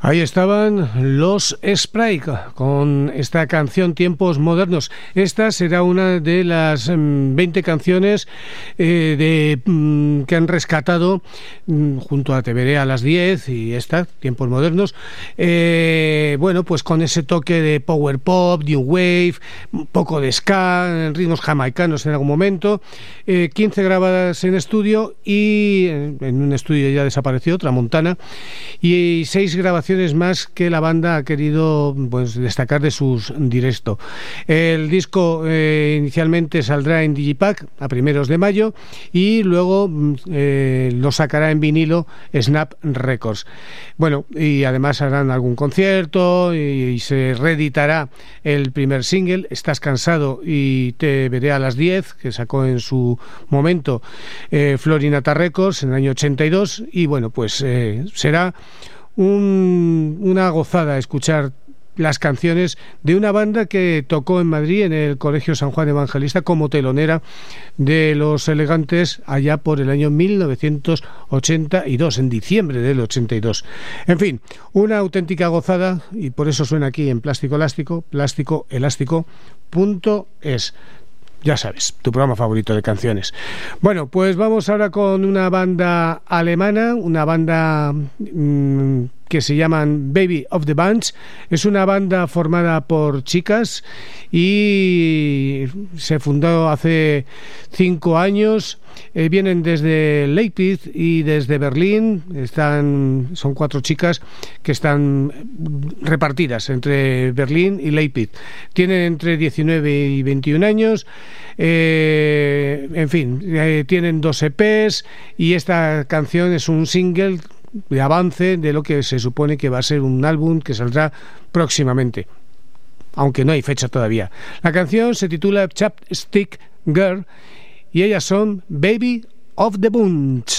Ahí estaban los Sprite con esta canción Tiempos Modernos. Esta será una de las 20 canciones que han rescatado junto a Te veré a las 10 y esta, Tiempos Modernos. Bueno, pues con ese toque de power pop, new wave, un poco de ska, ritmos jamaicanos en algún momento. 15 grabadas en estudio y en un estudio ya desapareció, Tramontana, y 6 grabaciones más que la banda ha querido pues destacar de sus directos. El disco inicialmente saldrá en Digipack a primeros de mayo y luego lo sacará en vinilo Snap Records. Bueno, y además harán algún concierto y se reeditará el primer single, Estás cansado y Te veré a las 10, que sacó en su momento Florinata Records en el año 82, y bueno, pues será una gozada escuchar las canciones de una banda que tocó en Madrid en el Colegio San Juan Evangelista como telonera de Los Elegantes allá por el año 1982, en diciembre del 82. En fin, una auténtica gozada, y por eso suena aquí en Plástico Elástico, plásticoelástico.es. Ya sabes, tu programa favorito de canciones. Bueno, pues vamos ahora con una banda alemana, una banda que se llaman Baby of the Bunch. Es una banda formada por chicas y se fundó hace 5 años. Vienen desde Leipzig y desde Berlín. Son 4 chicas que están repartidas entre Berlín y Leipzig. Tienen entre 19 y 21 años. En fin, tienen 2 EPs y esta canción es un single de avance de lo que se supone que va a ser un álbum que saldrá próximamente, aunque no hay fecha todavía. La canción se titula Chapstick Girl y ellas son Baby of the Bunch.